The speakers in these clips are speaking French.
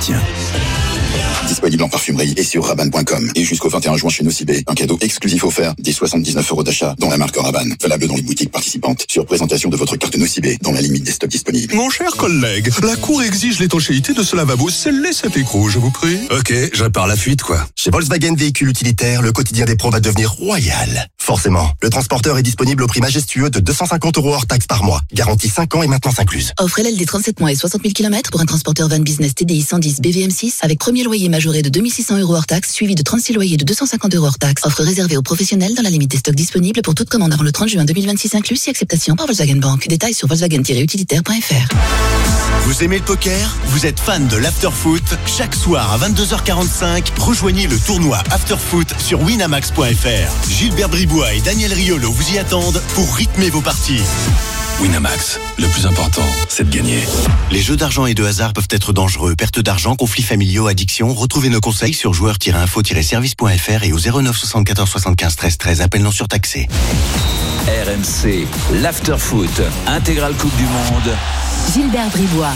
appartient. Disponible en parfumerie et sur Rabanne.com. Et jusqu'au 21 juin chez Nocibé, un cadeau exclusif offert dès 79 € d'achat dans la marque Rabanne. Valable dans les boutiques participantes. Sur présentation de votre carte Nocibé dans la limite des stocks disponibles. Mon cher collègue, la Cour exige l'étanchéité de ce lavabo. Scellez cet écrou, je vous prie. Ok, je répare la fuite, quoi. Chez Volkswagen Véhicules Utilitaires, le quotidien des pros va devenir royal. Forcément, le transporteur est disponible au prix majestueux de 250 € hors taxe par mois. Garantie 5 ans et maintenance incluse. Offre LLD 37 mois et 60 000 km pour un transporteur van business TDI 110 BVM6 avec premier loyer majoré de 2600 € hors taxe, suivi de 36 loyers de 250 € hors taxe. Offre réservée aux professionnels dans la limite des stocks disponibles pour toute commande avant le 30 juin 2026 inclus, si acceptation par Volkswagen Bank. Détails sur volkswagen-utilitaire.fr. Vous aimez le poker? Vous êtes fan de l'afterfoot? Chaque soir à 22h45, rejoignez le tournoi Afterfoot sur winamax.fr. Gilbert Bribois et Daniel Riolo vous y attendent pour rythmer vos parties. Winamax, le plus important, c'est de gagner. Les jeux d'argent et de hasard peuvent être dangereux. Perte d'argent, conflits familiaux, addiction. Retrouvez nos conseils sur joueurs-info-service.fr et au 09 74 75 13 13. Appel non surtaxé. RMC, l'afterfoot, intégrale Coupe du Monde. Gilbert Bribois.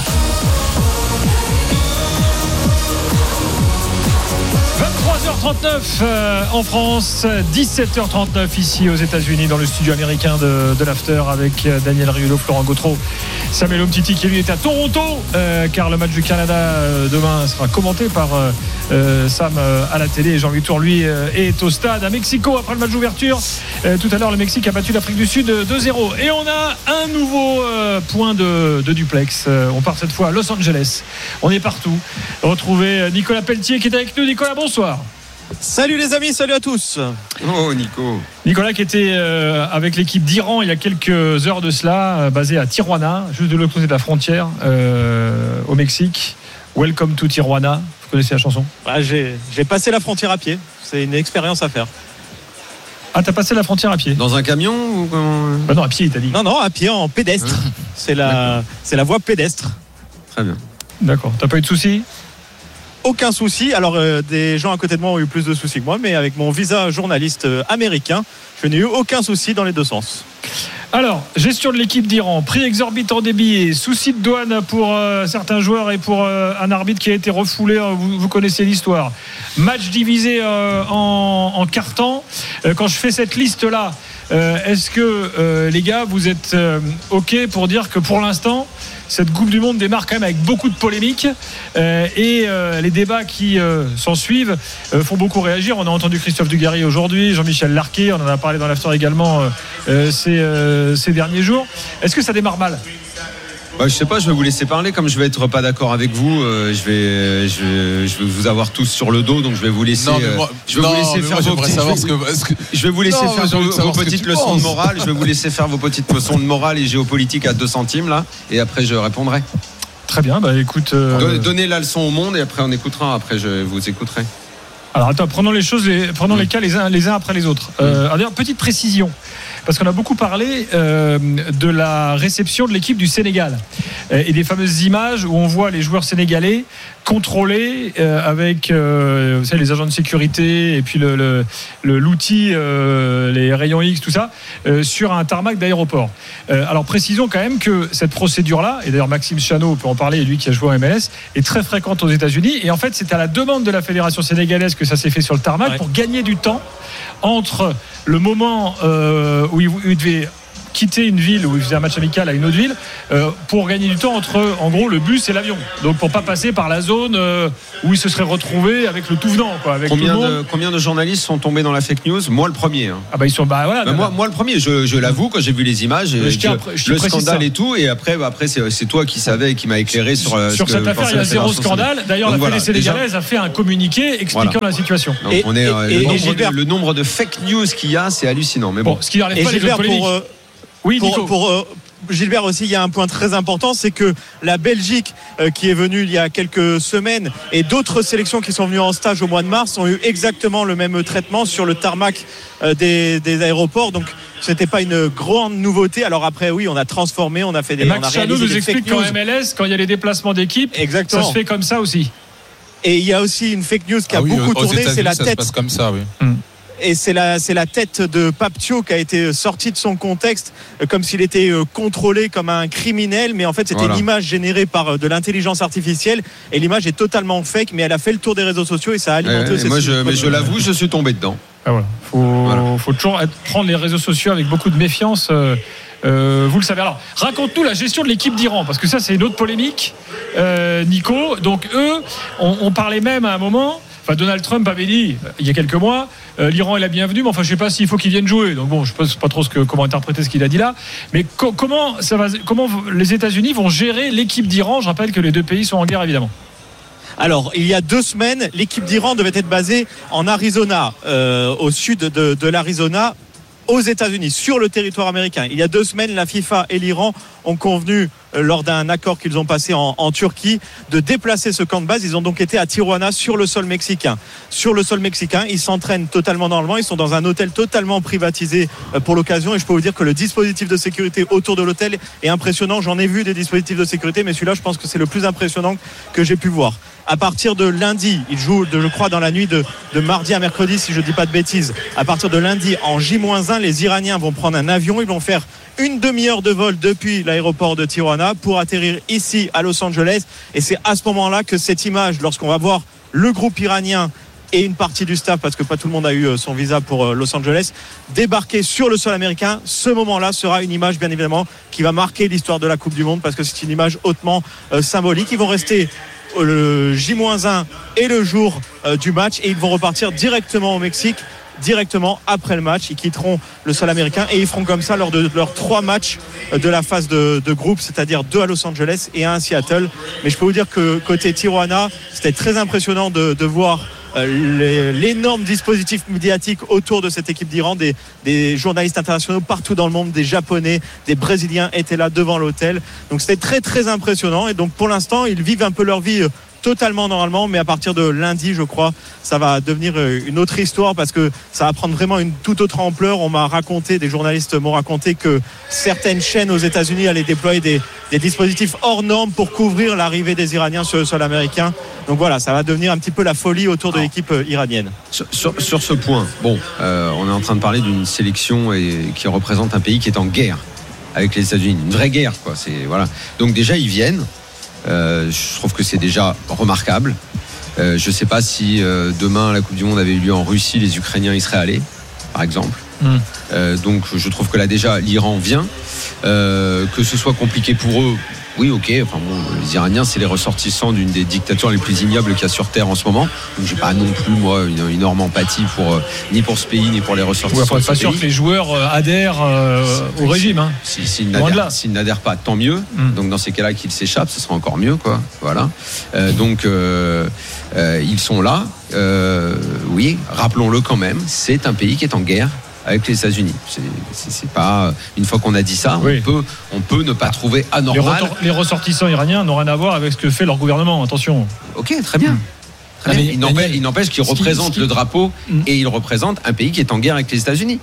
23h39 en France, 17h39 ici aux États-Unis dans le studio américain de l'After avec Daniel Riolo, Florent Gautreau, Samuel Umtiti qui lui est à Toronto car le match du Canada demain sera commenté par Sam à la télé et Jean-Louis Tour lui est au stade à Mexico après le match d'ouverture. Tout à l'heure le Mexique a battu l'Afrique du Sud 2-0 et on a un nouveau point de duplex. On part cette fois à Los Angeles, on est partout. Retrouver Nicolas Pelletier qui est avec nous. Nicolas, bonsoir. Salut les amis, salut à tous. Oh Nico. Nicolas qui était avec l'équipe d'Iran il y a quelques heures de cela, basé à Tijuana, juste de l'autre côté de la frontière, au Mexique. Welcome to Tijuana. Vous connaissez la chanson? J'ai passé la frontière à pied. C'est une expérience à faire. Ah, t'as passé la frontière à pied? Dans un camion ou comment? Non, à pied, t'as dit. Non, à pied, en pédestre. C'est la voie pédestre. Très bien. D'accord. T'as pas eu de soucis? Aucun souci. Alors, des gens à côté de moi ont eu plus de soucis que moi, mais avec mon visa journaliste américain, je n'ai eu aucun souci dans les deux sens. Alors, gestion de l'équipe d'Iran, prix exorbitant des billets, soucis de douane pour certains joueurs et pour un arbitre qui a été refoulé, vous connaissez l'histoire. Match divisé en quart-temps. Quand je fais cette liste-là, est-ce que les gars, vous êtes OK pour dire que pour l'instant, cette Coupe du Monde démarre quand même avec beaucoup de polémiques et les débats qui s'en suivent font beaucoup réagir. On a entendu Christophe Dugarry aujourd'hui, Jean-Michel Larquet, on en a parlé dans l'after également ces derniers jours. Est-ce que ça démarre mal? Je sais pas, je vais vous laisser parler. Comme je vais être pas d'accord avec vous, je vais vous avoir tous sur le dos, donc je vais vous laisser. Je vais vous laisser faire vos petites leçons de morale. Je vais vous laisser faire vos petites leçons de morale et géopolitique à 2 centimes là, et après je répondrai. Très bien, écoute. Donnez la leçon au monde et après on écoutera. Après je vous écouterai. Alors attends, prenons les cas les uns après les autres. Alors, d'ailleurs, petite précision, parce qu'on a beaucoup parlé de la réception de l'équipe du Sénégal et des fameuses images où on voit les joueurs sénégalais contrôlés avec vous savez, les agents de sécurité et puis l'outil, les rayons X, tout ça, sur un tarmac d'aéroport. Alors précisons quand même que cette procédure-là, et d'ailleurs Maxime Chanot peut en parler, lui qui a joué en MLS, est très fréquente aux États-Unis. Et en fait, c'est à la demande de la fédération sénégalaise que ça s'est fait sur le tarmac pour gagner du temps entre le moment où il devait quitter une ville où il faisait un match amical à une autre ville pour gagner du temps entre en gros le bus et l'avion, donc pour pas passer par la zone où il se serait retrouvé avec le tout venant avec combien de journalistes sont tombés dans la fake news? Moi le premier ils sont moi le premier, je l'avoue, quand j'ai vu les images le scandale et tout, et après c'est toi qui savais et qui m'a éclairé sur cette affaire. Il y a zéro scandale. D'ailleurs la Fédération sénégalaise a fait un communiqué expliquant la situation. Donc le nombre de fake news qu'il y a, c'est hallucinant. Mais bon, ce qui n'arrive pas les polémiques. Oui, pour Gilbert aussi, il y a un point très important, c'est que la Belgique qui est venue il y a quelques semaines et d'autres sélections qui sont venues en stage au mois de mars ont eu exactement le même traitement sur le tarmac des aéroports. Donc c'était pas une grande nouveauté. Alors après on a transformé, on a fait des. Et Max Chanot nous explique qu'en MLS, quand il y a les déplacements d'équipe, ça se fait comme ça aussi. Et il y a aussi une fake news qui a beaucoup tourné, c'est la tête. Ça se passe comme ça, oui. et c'est la tête de Pape Thiaw qui a été sortie de son contexte comme s'il était contrôlé comme un criminel, mais en fait c'était une image générée par de l'intelligence artificielle et l'image est totalement fake, mais elle a fait le tour des réseaux sociaux et ça a alimenté mais je l'avoue, je suis tombé dedans. Faut toujours prendre les réseaux sociaux avec beaucoup de méfiance. Vous le savez. Alors, raconte-nous la gestion de l'équipe d'Iran, parce que ça, c'est une autre polémique, Nico. Donc, eux, on parlait même à un moment. Enfin, Donald Trump avait dit il y a quelques mois, l'Iran est la bienvenue, mais enfin, je sais pas s'il faut qu'ils viennent jouer. Donc bon, je sais pas trop comment interpréter ce qu'il a dit là. Mais comment les États-Unis vont gérer l'équipe d'Iran ? Je rappelle que les deux pays sont en guerre, évidemment. Alors, il y a 2 semaines, l'équipe d'Iran devait être basée en Arizona, au sud de l'Arizona, aux États-Unis, sur le territoire américain. Il y a 2 semaines, la FIFA et l'Iran ont convenu, lors d'un accord qu'ils ont passé en Turquie, de déplacer ce camp de base. Ils ont donc été à Tijuana, sur le sol mexicain. Sur le sol mexicain, ils s'entraînent totalement normalement. Ils sont dans un hôtel totalement privatisé pour l'occasion. Et je peux vous dire que le dispositif de sécurité autour de l'hôtel est impressionnant. J'en ai vu des dispositifs de sécurité, mais celui-là, je pense que c'est le plus impressionnant que j'ai pu voir. À partir de lundi, ils jouent, je crois, dans la nuit de mardi à mercredi, si je ne dis pas de bêtises. À partir de lundi, en J-1, les Iraniens vont prendre un avion. Ils vont faire une demi-heure de vol depuis l'aéroport de Tijuana pour atterrir ici à Los Angeles. Et c'est à ce moment-là que cette image, lorsqu'on va voir le groupe iranien et une partie du staff, parce que pas tout le monde a eu son visa pour Los Angeles, débarquer sur le sol américain, ce moment-là sera une image, bien évidemment, qui va marquer l'histoire de la Coupe du Monde, parce que c'est une image hautement symbolique. Ils vont rester le J-1 et le jour du match, et ils vont repartir directement au Mexique, directement après le match. Ils quitteront le sol américain et ils feront comme ça lors de leurs 3 matchs de la phase de groupe, c'est-à-dire 2 à Los Angeles et 1 à Seattle. Mais je peux vous dire que côté Tijuana, c'était très impressionnant de voir l'énorme dispositif médiatique autour de cette équipe d'Iran, des journalistes internationaux partout dans le monde, des Japonais, des Brésiliens étaient là devant l'hôtel. Donc c'était très très impressionnant, et donc pour l'instant ils vivent un peu leur vie totalement normalement, mais à partir de lundi, je crois, ça va devenir une autre histoire, parce que ça va prendre vraiment une toute autre ampleur. Des journalistes m'ont raconté que certaines chaînes aux États-Unis allaient déployer des dispositifs hors normes pour couvrir l'arrivée des Iraniens sur le sol américain. Donc voilà, ça va devenir un petit peu la folie autour de l'équipe iranienne. Sur ce point, on est en train de parler d'une sélection qui représente un pays qui est en guerre avec les États-Unis, une vraie guerre, quoi. Donc déjà ils viennent. Je trouve que c'est déjà remarquable. Je ne sais pas si demain la Coupe du Monde avait eu lieu en Russie, les Ukrainiens y seraient allés, par exemple. Donc je trouve que là déjà l'Iran vient. Que ce soit compliqué pour eux, oui, ok. Enfin bon, les Iraniens, c'est les ressortissants d'une des dictatures les plus ignobles qu'il y a sur Terre en ce moment. Donc j'ai pas non plus moi une énorme empathie ni pour ce pays ni pour les ressortissants. Ouais, pas sûr que les joueurs adhèrent au régime. Hein. S'ils n'adhèrent pas, tant mieux. Donc dans ces cas-là, qu'ils s'échappent, ce sera encore mieux, quoi. Voilà. Donc ils sont là. Oui, rappelons-le quand même. C'est un pays qui est en guerre avec les États-Unis. C'est pas, une fois qu'on a dit ça, oui, on peut ne pas trouver anormal. Les ressortissants iraniens n'ont rien à voir avec ce que fait leur gouvernement, attention. Ok, très bien. Il n'empêche qu'ils représentent le drapeau et ils représentent un pays qui est en guerre avec les États-Unis.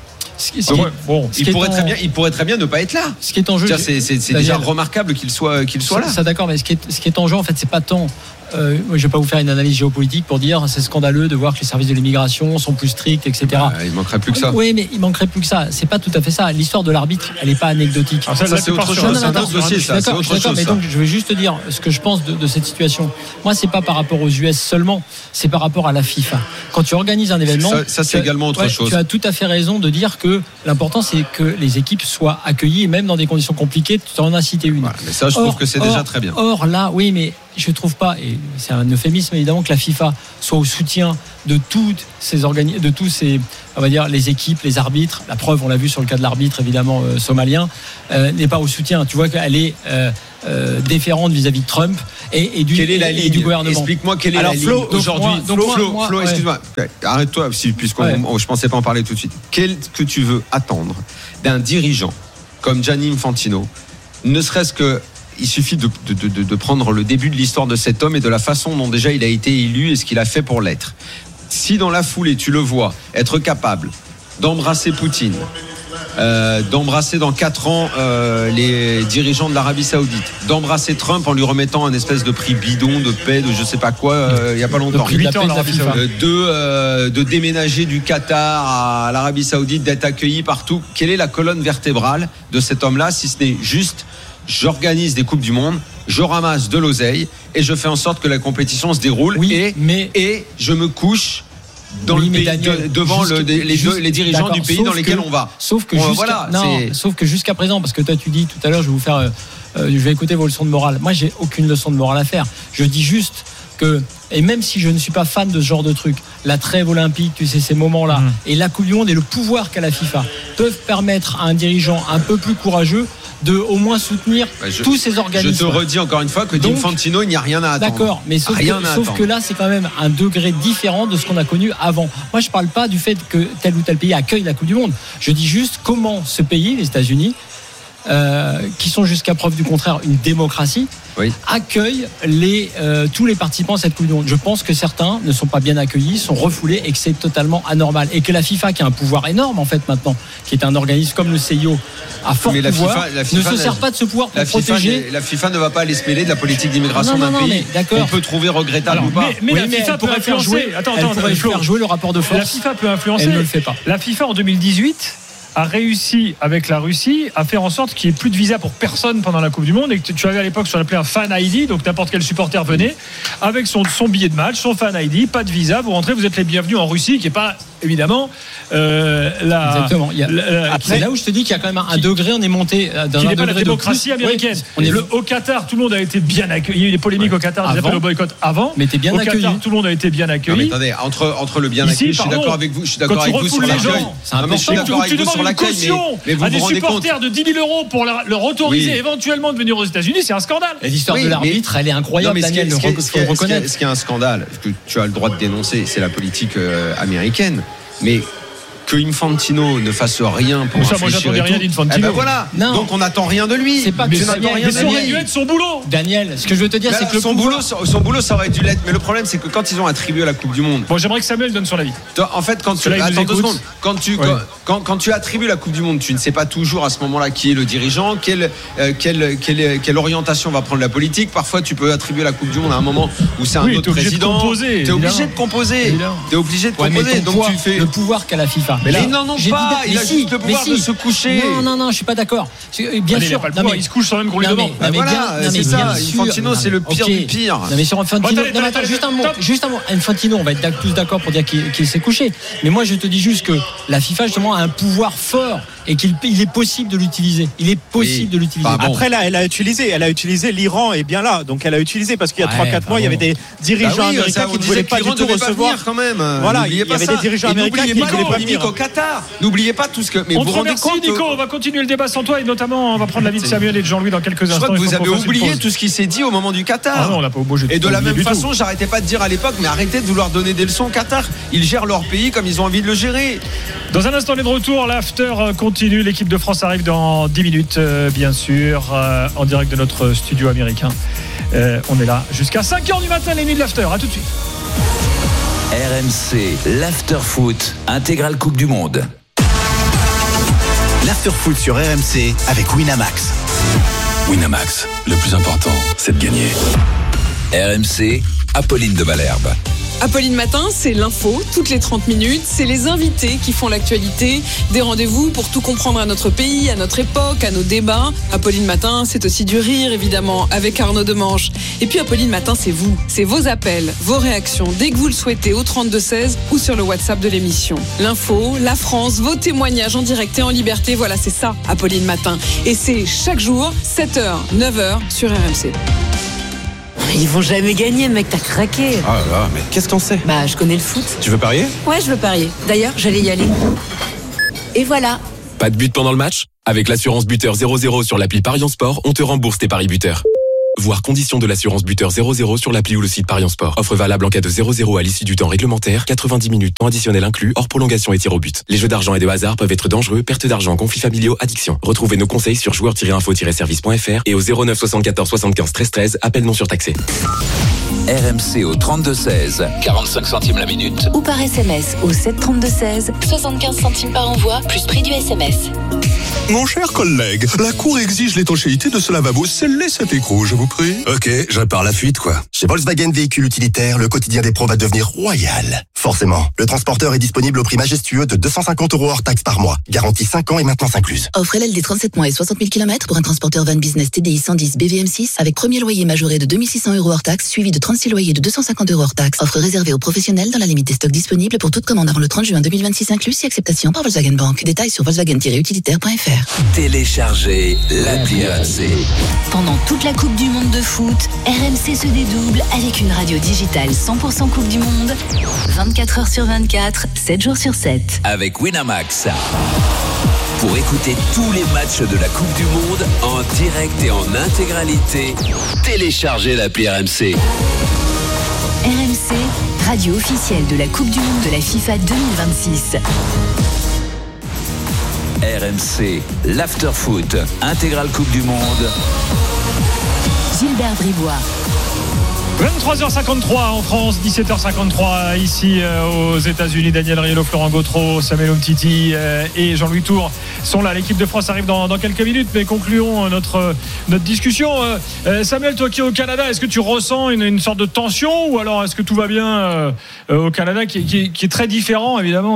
Il pourrait très bien ne pas être là. Ce qui est en jeu, c'est déjà remarquable qu'il soit là. Ça d'accord, mais ce qui est en jeu, en fait, c'est pas tant. Je ne vais pas vous faire une analyse géopolitique pour dire c'est scandaleux de voir que les services de l'immigration sont plus stricts, etc. Il manquerait plus que ça. Oui, mais il manquerait plus que ça. C'est pas tout à fait ça. L'histoire de l'arbitre, elle n'est pas anecdotique. Ça c'est autre chose. C'est un autre dossier. Je suis d'accord, mais donc je vais juste te dire ce que je pense de cette situation. Moi, c'est pas par rapport aux US seulement, c'est par rapport à la FIFA. Quand tu organises un événement, ça c'est également autre chose. Tu as tout à fait raison de dire que l'important c'est que les équipes soient accueillies, même dans des conditions compliquées. Tu en as cité une. Voilà, mais ça, je trouve que c'est déjà très bien. Or là, oui, mais je ne trouve pas, et c'est un euphémisme évidemment, que la FIFA soit au soutien de toutes ces on va dire, les équipes, les arbitres. La preuve, on l'a vu sur le cas de l'arbitre évidemment somalien, n'est pas au soutien. Tu vois qu'elle est déférente vis-à-vis de Trump et du gouvernement. Explique-moi quelle est la ligne aujourd'hui. Flo, excuse-moi, arrête-toi, puisqu'on je pensais pas en parler tout de suite. Quel que tu veux attendre d'un dirigeant comme Gianni Infantino, ne serait-ce que il suffit de prendre le début de l'histoire de cet homme et de la façon dont déjà il a été élu et ce qu'il a fait pour l'être. Si dans la foulée tu le vois être capable d'embrasser Poutine, d'embrasser dans 4 ans les dirigeants de l'Arabie Saoudite, d'embrasser Trump en lui remettant un espèce de prix bidon de paix de je sais pas quoi il y a pas longtemps, de déménager du Qatar à l'Arabie Saoudite, d'être accueilli partout. Quelle est la colonne vertébrale de cet homme-là, si ce n'est juste j'organise des coupes du monde, je ramasse de l'oseille et je fais en sorte que la compétition se déroule et je me couche dans le pays, devant les dirigeants du pays dans lesquels on va. Sauf que jusqu'à présent, parce que toi tu dis tout à l'heure, je vais écouter vos leçons de morale. Moi, j'ai aucune leçon de morale à faire. Je dis juste que, et même si je ne suis pas fan de ce genre de truc, la trêve olympique, tu sais, ces moments-là, et la Coupe du Monde et le pouvoir qu'a la FIFA peuvent permettre à un dirigeant un peu plus courageux de au moins soutenir tous ces organismes. Je te redis encore une fois que d'Infantino, il n'y a rien à attendre. D'accord, mais sauf que là, c'est quand même un degré différent de ce qu'on a connu avant. Moi, je ne parle pas du fait que tel ou tel pays accueille la Coupe du Monde. Je dis juste comment ce pays, les États-Unis, qui sont jusqu'à preuve du contraire une démocratie, accueillent tous les participants à cette Coupe du Monde. Je pense que certains ne sont pas bien accueillis, sont refoulés et que c'est totalement anormal. Et que la FIFA, qui a un pouvoir énorme en fait maintenant, qui est un organisme comme le CIO, à fort pouvoir, ne se sert pas de ce pouvoir pour protéger. La FIFA ne va pas aller se mêler de la politique d'immigration d'un pays. On peut trouver regrettable ou pas. Mais la FIFA pourrait faire jouer. Elle pourrait faire jouer le rapport de force. La FIFA peut influencer. Elle ne le fait pas. La FIFA en 2018 a réussi avec la Russie à faire en sorte qu'il n'y ait plus de visa pour personne pendant la Coupe du Monde et que tu avais à l'époque ce qu'on appelait un fan ID, donc n'importe quel supporter venait avec son billet de match, son fan ID, pas de visa, vous rentrez, vous êtes les bienvenus en Russie, qui n'est pas évidemment exactement. C'est là où je te dis qu'il y a quand même un degré, on est monté dans qui un n'est pas degré la démocratie américaine. Au Qatar, tout le monde a été bien accueilli. Il y a eu des polémiques au Qatar, des appels au boycott avant. Mais t'es bien accueilli. Qatar, tout le monde a été bien accueilli. Non, mais attendez, entre le bien accueilli, je suis d'accord avec vous. Je suis d'accord avec vous sur l'accueil. Je suis d'accord avec vous sur l'accueil. Mais vous à des supporters de 10 000 € pour leur autoriser éventuellement de venir aux États-Unis, c'est un scandale. Et l'histoire de l'arbitre, elle est incroyable. Daniel, il faut le reconnaître. Ce qui est un scandale, que tu as le droit de dénoncer, c'est la politique américaine. Mais que Infantino ne fasse rien pour ça, moi j'attendais rien d'Infantino. Eh ben voilà. Donc on n'attend rien de lui. C'est pas que ça aurait dû être son boulot. Daniel, ce que je veux te dire, c'est que son boulot ça aurait dû l'être. Mais le problème, c'est que quand ils ont attribué la Coupe du Monde. Bon, j'aimerais que Samuel donne son avis. En fait, quand tu attribues la Coupe du Monde, tu ne sais pas toujours à ce moment-là qui est le dirigeant, quelle orientation va prendre la politique. Parfois, tu peux attribuer la Coupe du Monde à un moment où c'est un autre président. T'es obligé de composer. Donc tu fais le pouvoir qu'a la FIFA. Mais là, ils n'en ont pas. Il a juste le pouvoir de se coucher. Non, je suis pas d'accord. Bien sûr. Il se couche sans même qu'on lui demande. C'est ça. Infantino, c'est le pire du pire. Non, mais sur Infantino, juste un mot. Infantino, on va être tous d'accord pour dire qu'il s'est couché. Mais moi, je te dis juste que la FIFA, justement, a un pouvoir fort et qu'il est possible de l'utiliser. Après, là, elle a utilisé l'Iran est bien là. Donc, elle a utilisé parce qu'il y a 3-4 mois, il y avait des dirigeants américains qui ne voulaient pas du tout recevoir. Voilà, il y avait des dirigeants américains qui ne voulaient pas venir. Au Qatar. N'oubliez pas tout ce que. Mais on te remercie, Nico. On va continuer le débat sans toi et notamment on va prendre l'avis de Samuel et de Jean-Louis dans quelques instants. Je crois que vous avez oublié tout ce qui s'est dit au moment du Qatar. Ah non, on l'a pas oublié. Et de la même façon, j'arrêtais pas de dire à l'époque, mais arrêtez de vouloir donner des leçons au Qatar. Ils gèrent leur pays comme ils ont envie de le gérer. Dans un instant, on est de retour. L'after continue. L'équipe de France arrive dans 10 minutes, bien sûr, en direct de notre studio américain. On est là jusqu'à 5h du matin, les nuits de l'after. À tout de suite. RMC, l'after foot, intégrale Coupe du Monde. L'after foot sur RMC avec Winamax. Winamax, le plus important, c'est de gagner. RMC, Apolline de Malherbe. Apolline Matin, c'est l'info, toutes les 30 minutes. C'est les invités qui font l'actualité. Des rendez-vous pour tout comprendre à notre pays, à notre époque, à nos débats. Apolline Matin, c'est aussi du rire, évidemment, avec Arnaud Demanche. Et puis Apolline Matin, c'est vous. C'est vos appels, vos réactions, dès que vous le souhaitez, au 32-16 ou sur le WhatsApp de l'émission. L'info, la France, vos témoignages en direct et en liberté. Voilà, c'est ça, Apolline Matin. Et c'est chaque jour, 7h, 9h sur RMC. Ils vont jamais gagner, mec, t'as craqué. Ah là, mais qu'est-ce qu'on sait? Bah, je connais le foot. Tu veux parier? Ouais, je veux parier. D'ailleurs, j'allais y aller. Et voilà. Pas de but pendant le match? Avec l'assurance buteur 0-0 sur l'appli Parions Sport, on te rembourse tes paris buteurs. Voir conditions de l'assurance buteur 0-0 sur l'appli ou le site Parions Sport. Offre valable en cas de 0-0 à l'issue du temps réglementaire, 90 minutes, temps additionnel inclus, hors prolongation et tir au but. Les jeux d'argent et de hasard peuvent être dangereux, perte d'argent, conflits familiaux, addiction. Retrouvez nos conseils sur joueurs-info-service.fr et au 09 74 75 13 13, appel non surtaxé. RMC au 32-16, 45 centimes la minute. Ou par SMS au 7 32 16, 75 centimes par envoi, plus prix du SMS. Mon cher collègue, la Cour exige l'étanchéité de ce lavabo. Scellez cet écrou, je vous prie. Ok, je répare la fuite, quoi. Chez Volkswagen Véhicules Utilitaires, le quotidien des pros va devenir royal. Forcément, le transporteur est disponible au prix majestueux de 250 € hors taxe par mois. Garantie 5 ans et maintenance incluse. Offre LLD 37 mois et 60 000 km pour un transporteur van business TDI 110 BVM6 avec premier loyer majoré de 2600 € hors taxe suivi de 36 loyers de 250 € hors taxe. Offre réservée aux professionnels dans la limite des stocks disponibles pour toute commande avant le 30 juin 2026 inclus si acceptation par Volkswagen Bank. Détails sur volkswagen-utilitaire.fr. Téléchargez l'appli RMC. Pendant toute la Coupe du Monde de foot, RMC se dédouble avec une radio digitale 100% Coupe du Monde, 24 heures sur 24, 7 jours sur 7. Avec Winamax. Pour écouter tous les matchs de la Coupe du Monde en direct et en intégralité, téléchargez l'appli RMC. RMC, radio officielle de la Coupe du Monde de la FIFA 2026. RMC, l'afterfoot, intégrale Coupe du Monde. Gilbert Bribois. 23h53 en France, 17h53 ici aux États-Unis. Daniel Riolo, Florent Gautreau, Samuel Umtiti et Jean-Louis Tour sont là. L'équipe de France arrive dans quelques minutes, mais concluons notre discussion. Samuel, toi qui es au Canada, est-ce que tu ressens une sorte de tension ou alors est-ce que tout va bien au Canada qui est très différent évidemment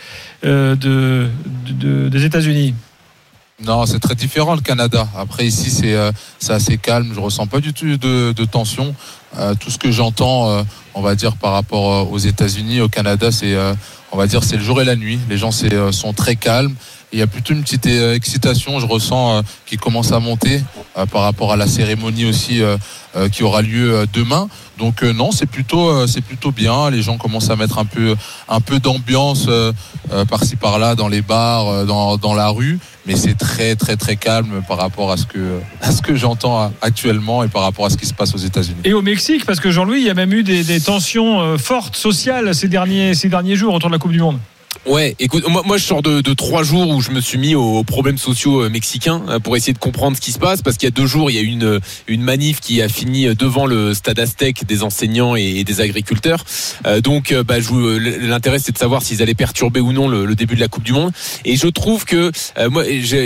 des États-Unis? Non, c'est très différent le Canada. Après ici c'est assez calme. Je ressens pas du tout de tension. Tout ce que j'entends, on va dire par rapport aux États-Unis, au Canada, c'est on va dire c'est le jour et la nuit. Les gens sont très calmes. Il y a plutôt une petite excitation, je ressens, qui commence à monter par rapport à la cérémonie aussi qui aura lieu demain. Donc non, c'est plutôt bien. Les gens commencent à mettre un peu d'ambiance par-ci par-là dans les bars, dans la rue, mais c'est très très très calme par rapport à ce que j'entends actuellement et par rapport à ce qui se passe aux États-Unis. Et au Mexique, parce que Jean-Louis, il y a même eu des tensions fortes sociales ces derniers jours autour de la Coupe du Monde. Ouais, écoute, moi je sors de 3 jours où je me suis mis aux problèmes sociaux mexicains pour essayer de comprendre ce qui se passe, parce qu'il y a 2 jours il y a eu une manif qui a fini devant le stade Aztec des enseignants et des agriculteurs. Donc l'intérêt c'est de savoir s'ils allaient perturber ou non le début de la Coupe du Monde. Et je trouve que moi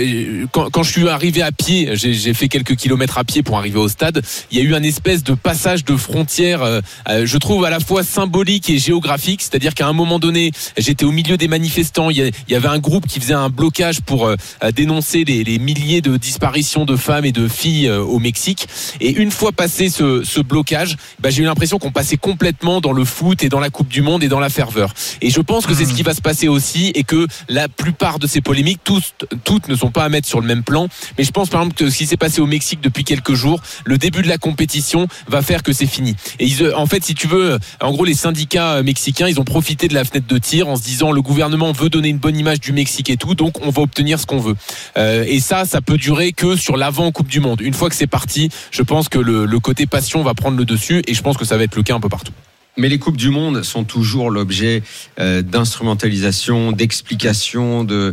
quand je suis arrivé à pied, j'ai fait quelques kilomètres à pied pour arriver au stade, il y a eu un espèce de passage de frontière je trouve à la fois symbolique et géographique, c'est-à-dire qu'à un moment donné, j'étais au milieu des manifestants, il y avait un groupe qui faisait un blocage pour dénoncer les milliers de disparitions de femmes et de filles au Mexique. Et une fois passé ce blocage, j'ai eu l'impression qu'on passait complètement dans le foot et dans la Coupe du Monde et dans la ferveur. Et je pense que c'est ce qui va se passer aussi, et que la plupart de ces polémiques, toutes ne sont pas à mettre sur le même plan. Mais je pense par exemple que ce qui s'est passé au Mexique depuis quelques jours, le début de la compétition va faire que c'est fini. Et en fait, si tu veux, en gros, les syndicats mexicains, ils ont profité de la fenêtre de tir en se disant le gouvernement veut donner une bonne image du Mexique et tout, donc on va obtenir ce qu'on veut. Et ça peut durer que sur l'avant Coupe du Monde. Une fois que c'est parti, je pense que le côté passion va prendre le dessus, et je pense que ça va être le cas un peu partout. Mais les Coupes du Monde sont toujours l'objet d'instrumentalisation, d'explication, de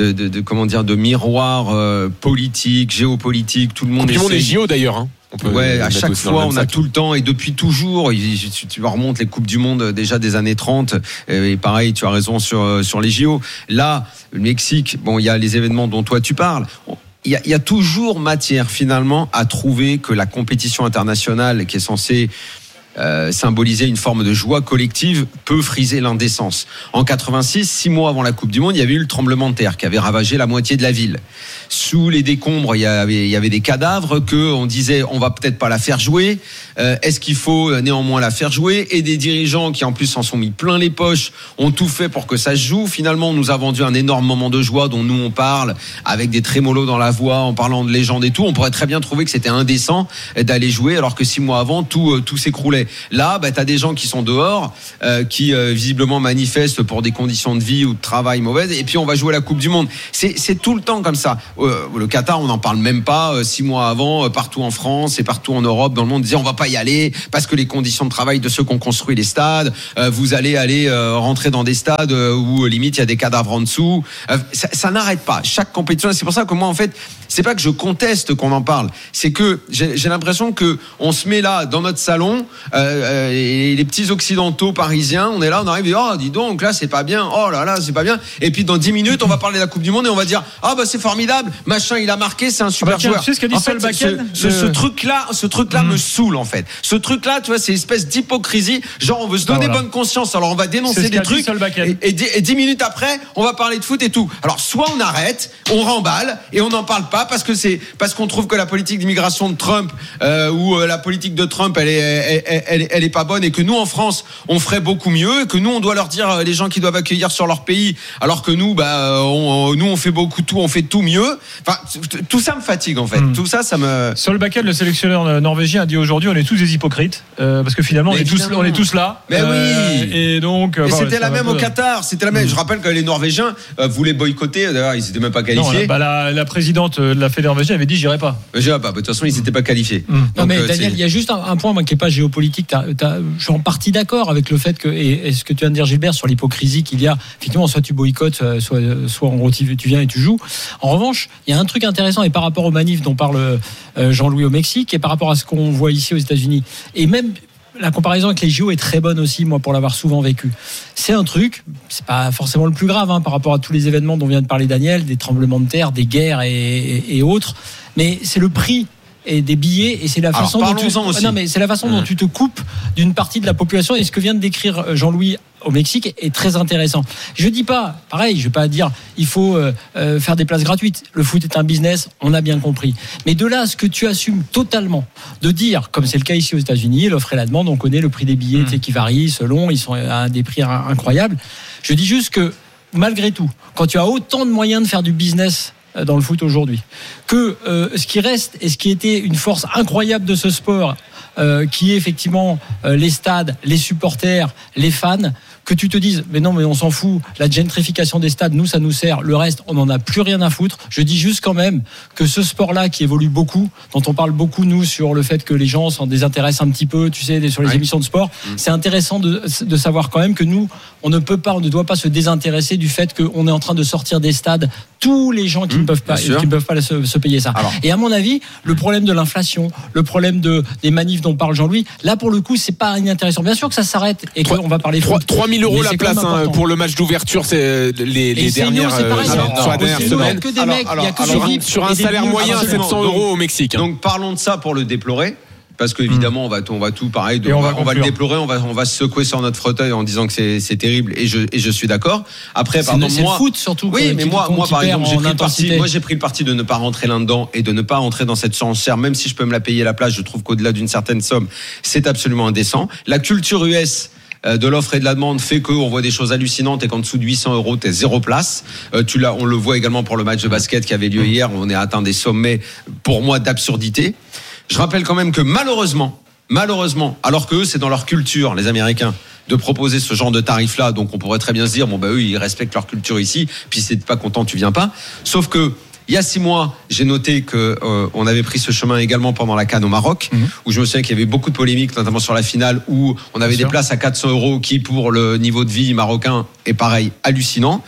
miroirs politiques, géopolitiques. Tout le monde. Coupe du Monde et JO d'ailleurs. Hein. Ouais, à chaque fois, on a tout le temps, et depuis toujours, tu remontes les Coupes du Monde déjà des années 30, et pareil, tu as raison sur les JO. Là, le Mexique, bon, il y a les événements dont toi tu parles. Il y a toujours matière finalement à trouver que la compétition internationale qui est censée symboliser une forme de joie collective peut friser l'indécence. En 86, 6 mois avant la Coupe du Monde, il y avait eu le tremblement de terre qui avait ravagé la moitié de la ville. Sous les décombres, il y avait des cadavres on disait on va peut-être pas la faire jouer. Est-ce qu'il faut néanmoins la faire jouer? Et des dirigeants qui en plus s'en sont mis plein les poches ont tout fait pour que ça se joue. Finalement, on nous a vendu un énorme moment de joie dont nous on parle avec des trémolos dans la voix en parlant de légende et tout. On pourrait très bien trouver que c'était indécent d'aller jouer alors que 6 mois avant tout s'écroulait. Là, t'as des gens qui sont dehors, qui visiblement manifestent pour des conditions de vie ou de travail mauvaises, et puis on va jouer la Coupe du Monde. C'est tout le temps comme ça. Le Qatar, on n'en parle même pas. 6 mois avant, partout en France et partout en Europe, dans le monde, disait on va pas y aller parce que les conditions de travail de ceux qui ont construit les stades, vous allez rentrer dans des stades où limite il y a des cadavres en dessous. Ça n'arrête pas. Chaque compétition, c'est pour ça que moi en fait, c'est pas que je conteste qu'on en parle, c'est que j'ai l'impression que on se met là dans notre salon. Et les petits occidentaux parisiens, on est là, on arrive et dis donc là c'est pas bien, oh là là c'est pas bien, et puis dans 10 minutes on va parler de la Coupe du Monde et on va dire c'est formidable machin, il a marqué, c'est un super joueur. Tu sais ce qu'a dit Solbakken ? Ce truc-là me saoule en fait. Ce truc-là, tu vois, c'est une espèce d'hypocrisie. Genre, on veut se donner bonne conscience, alors on va dénoncer des trucs et 10 minutes après, on va parler de foot et tout. Alors, soit on arrête, on remballe et on n'en parle pas parce qu'on trouve que la politique d'immigration de Trump ou la politique de Trump, elle est pas bonne et que nous en France, on ferait beaucoup mieux et que nous on doit leur dire les gens qui doivent accueillir sur leur pays, alors que nous, on fait on fait tout mieux. Enfin, tout ça me fatigue en fait. Tout ça me. Solbakken, le sélectionneur norvégien, a dit aujourd'hui, on est tous des hypocrites parce que finalement, on est tous là. Mais oui. Et donc. Et c'était la même au Qatar. C'était la même. Je rappelle que les Norvégiens voulaient boycotter. D'ailleurs, ils n'étaient même pas qualifiés. Non, la présidente de la fédération norvégienne avait dit, j'irai pas. J'irai pas. De toute façon, ils n'étaient pas qualifiés. Non, mais Daniel, il y a juste un point qui n'est pas géopolitique. Je suis en partie d'accord avec le fait que, et ce que tu viens de dire, Gilbert, sur l'hypocrisie qu'il y a. Effectivement, soit tu boycottes, soit en gros tu viens et tu joues. En revanche, il y a un truc intéressant, et par rapport aux manifs dont parle Jean-Louis au Mexique, et par rapport à ce qu'on voit ici aux États-Unis, et même la comparaison avec les JO est très bonne aussi, moi, pour l'avoir souvent vécu. C'est un truc, c'est pas forcément le plus grave par rapport à tous les événements dont vient de parler Daniel, des tremblements de terre, des guerres et autres, mais c'est le prix et des billets, et c'est la façon dont tu te coupes d'une partie de la population, et ce que vient de décrire Jean-Louis au Mexique est très intéressant. Je dis pas, pareil, je vais pas dire il faut faire des places gratuites. Le foot est un business, on a bien compris. Mais de là à ce que tu assumes totalement de dire, comme c'est le cas ici aux États-Unis, l'offre et la demande, on connaît le prix des billets qui varient selon, ils sont à des prix incroyables. Je dis juste que malgré tout, quand tu as autant de moyens de faire du business dans le foot aujourd'hui, que ce qui reste et ce qui était une force incroyable de ce sport, qui est effectivement les stades, les supporters, les fans, que tu te dises mais on s'en fout, la gentrification des stades, nous ça nous sert, le reste on n'en a plus rien à foutre. Je dis juste quand même que ce sport-là qui évolue beaucoup, dont on parle beaucoup nous sur le fait que les gens s'en désintéressent un petit peu, tu sais, sur les émissions de sport, c'est intéressant de savoir quand même que nous on ne doit pas se désintéresser du fait qu'on est en train de sortir des stades tous les gens qui ne peuvent pas se payer ça. Alors, et à mon avis, le problème de l'inflation, le problème des manifs dont parle Jean-Louis, là pour le coup c'est pas inintéressant. Bien sûr que ça s'arrête et qu'on va parler 3 000 € la place pour le match d'ouverture, c'est les dernières semaines. Sur un salaire moyen à 700 € au Mexique. Donc parlons de ça pour le déplorer. Parce qu'évidemment, on va tout pareil. On va le déplorer, on va se secouer sur notre fauteuil en disant que c'est terrible. Et je suis d'accord. Après, pardon, c'est moi, le foot surtout. Oui, mais moi, par exemple, j'ai pris le parti de ne pas rentrer là-dedans et de ne pas rentrer dans cette surenchère, même si je peux me la payer à la place. Je trouve qu'au-delà d'une certaine somme, c'est absolument indécent. La culture US de l'offre et de la demande fait qu'on voit des choses hallucinantes et qu'en dessous de 800 € t'es 0 place. On le voit également pour le match de basket qui avait lieu hier. On est atteint des sommets, pour moi, d'absurdité. Je rappelle quand même que malheureusement, alors que eux, c'est dans leur culture, les Américains, de proposer ce genre de tarif-là, donc on pourrait très bien se dire, eux, ils respectent leur culture ici, puis si t'es pas content, tu viens pas. Sauf que, il y a 6 mois, j'ai noté que on avait pris ce chemin également pendant la CAN au Maroc, où je me souviens qu'il y avait beaucoup de polémiques, notamment sur la finale, où on avait des places à 400 € qui, pour le niveau de vie marocain, est pareil, hallucinant.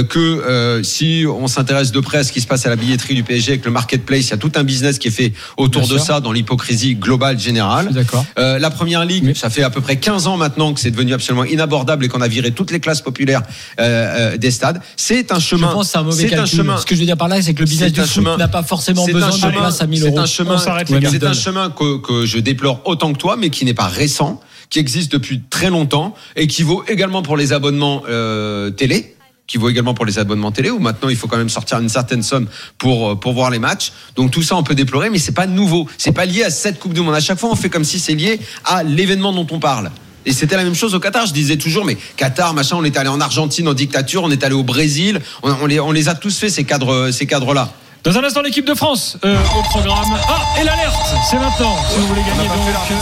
Si on s'intéresse de près à ce qui se passe à la billetterie du PSG avec le marketplace, il y a tout un business qui est fait autour de ça, dans l'hypocrisie globale, générale. La Première Ligue, ça fait à peu près 15 ans maintenant que c'est devenu absolument inabordable et qu'on a viré toutes les classes populaires des stades. C'est un chemin. Je pense que c'est un mauvais calcul. Ce que je veux dire par là, c'est que le business du foot n'a pas forcément besoin de place à 1 000 €. C'est un chemin que je déplore autant que toi, mais qui n'est pas récent, qui existe depuis très longtemps et qui vaut également pour les abonnements télé. Où maintenant il faut quand même sortir une certaine somme pour voir les matchs. Donc tout ça on peut déplorer, mais c'est pas nouveau, c'est pas lié à cette Coupe du Monde. À chaque fois on fait comme si c'est lié à l'événement dont on parle. Et c'était la même chose au Qatar. Je disais toujours, mais Qatar, machin, on est allé en Argentine en dictature, on est allé au Brésil, on les a tous fait ces cadres-là. Dans un instant, l'équipe de France au programme. Et l'alerte, c'est maintenant. Si vous voulez gagner,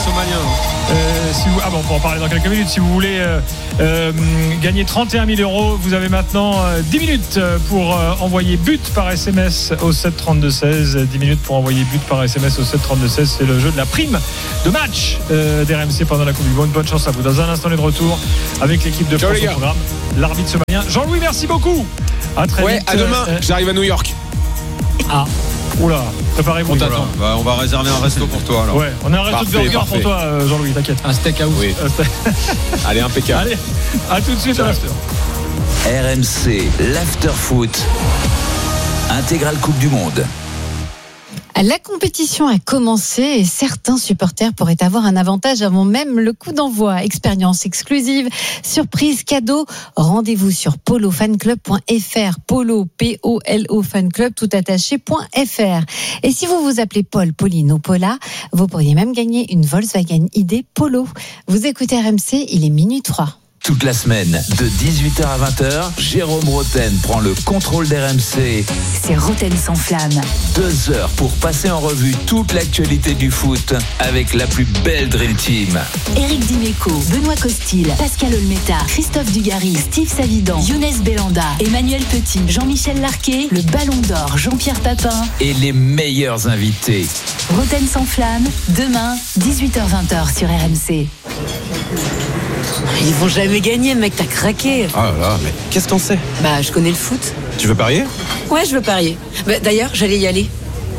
on peut en parler dans quelques minutes. Si vous voulez gagner 31 000 €, vous avez maintenant 10 minutes pour envoyer but par SMS au 732-16. 10 minutes pour envoyer but par SMS au 732-16. C'est le jeu de la prime de match d'RMC pendant la Coupe du Monde. Bonne chance à vous. Dans un instant, on est de retour avec l'équipe de France au programme. L'arbitre somalien. Jean-Louis, merci beaucoup. À très vite. À demain. J'arrive à New York. Oula, préparez-vous. On va réserver un resto pour toi alors. Ouais, on a un resto de burger pour toi, Jean-Louis, t'inquiète. Un steakhouse. Oui. Allez, impeccable. Allez, à tout de suite à l'after. RMC, l'after foot. intégrale Coupe du Monde. La compétition a commencé et certains supporters pourraient avoir un avantage avant même le coup d'envoi. Expérience exclusive, surprise, cadeau. Rendez-vous sur polofanclub.fr. Polo, P-O-L-O fanclub, tout attaché.fr. Et si vous vous appelez Paul, Pauline ou Paula, vous pourriez même gagner une Volkswagen ID Polo. Vous écoutez RMC, il est minuit 3. Toute la semaine, de 18h à 20h, Jérôme Roten prend le contrôle d'RMC. C'est Roten sans flamme. 2 heures pour passer en revue toute l'actualité du foot avec la plus belle Dream Team. Éric Dimeco, Benoît Costil, Pascal Olmeta, Christophe Dugarry, Steve Savidan, Younes Belanda, Emmanuel Petit, Jean-Michel Larquet, le Ballon d'Or, Jean-Pierre Papin et les meilleurs invités. Roten sans flamme, demain, 18h-20h sur RMC. Ils vont jamais gagner, mec, t'as craqué. Oh là là, mais qu'est-ce que t'en sais? Bah, je connais le foot. Tu veux parier? Ouais, je veux parier. Bah, d'ailleurs, j'allais y aller.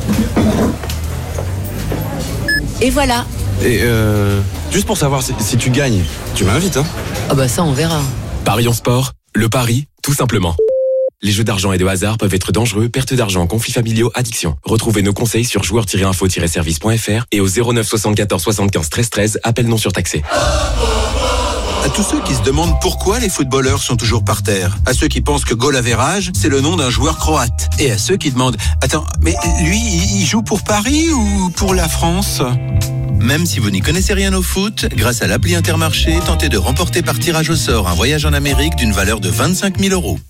Et voilà. Et juste pour savoir si tu gagnes, tu m'invites, hein? Ah bah ça, on verra. Paris en sport, le pari, tout simplement. Les jeux d'argent et de hasard peuvent être dangereux, perte d'argent, conflits familiaux, addiction. Retrouvez nos conseils sur joueurs-info-service.fr et au 09 74 75 13 13, appel non surtaxé. À tous ceux qui se demandent pourquoi les footballeurs sont toujours par terre. À ceux qui pensent que goal average, c'est le nom d'un joueur croate. Et à ceux qui demandent, attends, mais lui, il joue pour Paris ou pour la France ? Même si vous n'y connaissez rien au foot, grâce à l'appli Intermarché, tentez de remporter par tirage au sort un voyage en Amérique d'une valeur de 25 000 €.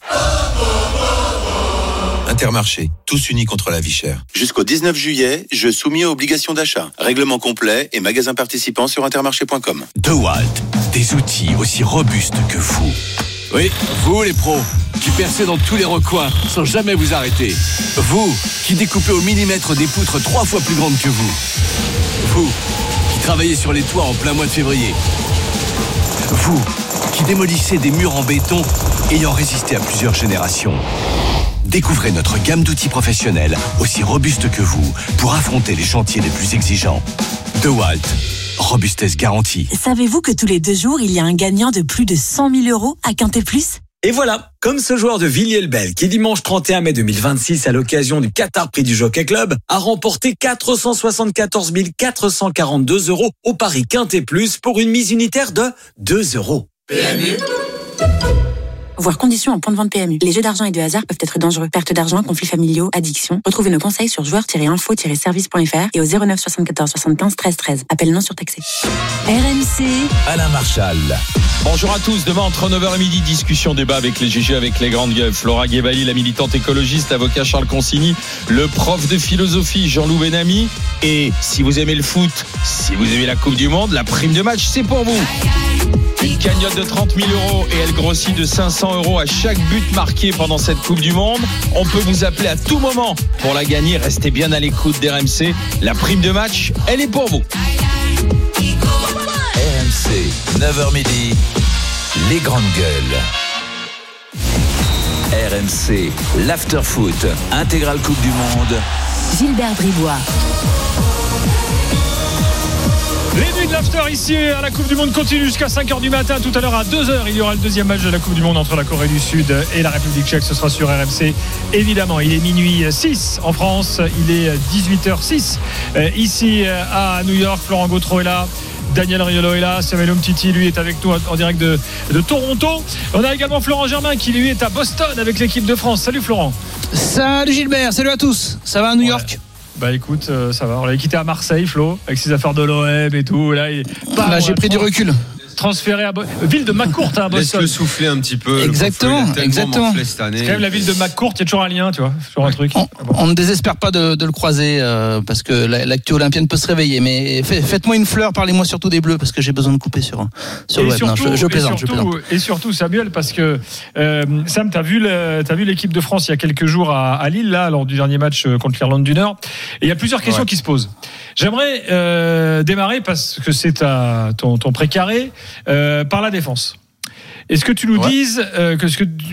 Intermarché, tous unis contre la vie chère. Jusqu'au 19 juillet, jeux soumis aux obligations d'achat. Règlement complet et magasins participants sur intermarché.com. DeWalt, des outils aussi robustes que vous. Oui, vous les pros, qui percez dans tous les recoins sans jamais vous arrêter. Vous, qui découpez au millimètre des poutres 3 fois plus grandes que vous. Vous, qui travaillez sur les toits en plein mois de février. Vous, qui démolissez des murs en béton ayant résisté à plusieurs générations. Découvrez notre gamme d'outils professionnels aussi robustes que vous pour affronter les chantiers les plus exigeants. DeWalt, robustesse garantie. Savez-vous que tous les 2 jours, il y a un gagnant de plus de 100 000 € à Quintet Plus ? Et voilà, comme ce joueur de Villiers-le-Bel qui dimanche 31 mai 2026 à l'occasion du Qatar Prix du Jockey Club a remporté 474 442 € au pari Quintet Plus pour une mise unitaire de 2 €. PMU. Voir conditions en point de vente PMU. Les jeux d'argent et de hasard peuvent être dangereux. Perte d'argent, conflits familiaux, addiction. Retrouvez nos conseils sur joueurs-info-service.fr et au 09 74 75 13 13. Appel non surtaxé. RMC. Alain Marchal. Bonjour à tous. Demain, entre 9h et midi, discussion, débat avec les GG, avec les grandes gueules. Flora Guevali, la militante écologiste, l'avocat Charles Consigny, le prof de philosophie Jean-Loup Benami. Et si vous aimez le foot, si vous aimez la Coupe du Monde, la prime de match, c'est pour vous. Une cagnotte de 30 000 € et elle grossit de 500 € à chaque but marqué pendant cette Coupe du Monde. On peut vous appeler à tout moment pour la gagner. Restez bien à l'écoute d'RMC. La prime de match, elle est pour vous. RMC, 9h midi, les grandes gueules. RMC, l'after-foot, intégrale Coupe du Monde. Gilbert Bribois. Les nuits de l'after ici à la Coupe du Monde continuent jusqu'à 5h du matin. Tout à l'heure à 2h, il y aura le deuxième match de la Coupe du Monde entre la Corée du Sud et la République tchèque. Ce sera sur RMC. Évidemment, il est minuit 6 en France. Il est 18h06 ici à New York. Florent Gautreau est là. Daniel Riolo est là, Samuel Umtiti lui est avec nous en direct de Toronto. On a également Florent Germain qui lui est à Boston avec l'équipe de France. Salut Florent. Salut Gilbert, salut à tous. Ça va à New York? Bah écoute, ça va. On l'avait quitté à Marseille, Flo, avec ses affaires de l'OM et tout. Là, j'ai pris du recul. Transféré à ville de McCourt à Boston. Laisse-le souffler un petit peu. Exactement. C'est quand même la ville de McCourt, il y a toujours un lien, tu vois. Toujours un truc. On ne désespère pas de le croiser parce que l'actu olympienne peut se réveiller. Mais faites-moi une fleur, parlez-moi surtout des Bleus parce que j'ai besoin de couper sur le web. Non, je plaisante. Et surtout, Samuel, parce que Sam, t'as vu l'équipe de France il y a quelques jours à Lille, là, lors du dernier match contre l'Irlande du Nord. Et il y a plusieurs questions qui se posent. J'aimerais démarrer parce que c'est ton précaré par la défense. Est-ce que tu nous dises que